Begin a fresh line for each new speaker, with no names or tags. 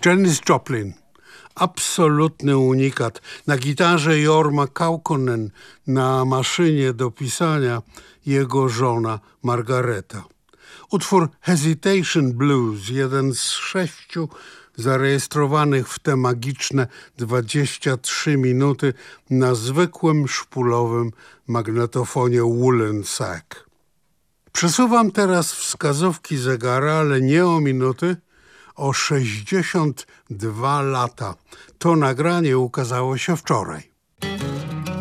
Janis Joplin. Absolutny unikat. Na gitarze Jorma Kaukonen, na maszynie do pisania jego żona Margareta. Utwór Hesitation Blues, jeden z 6 zarejestrowanych w te magiczne 23 minuty na zwykłym szpulowym magnetofonie Woolen Sack. Przesuwam wskazówki zegara, ale nie o minuty, o 62 lata. To nagranie ukazało się wczoraj.